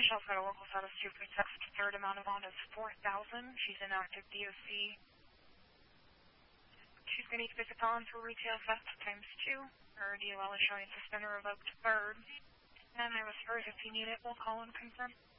Michelle's got a local status 2 pretext. Third amount of bond is 4,000. She's in active DOC. She's going to need visit on for retail theft times 2. Her DOL is showing suspended revoked third. And I was first. If you need it, we'll call and confirm.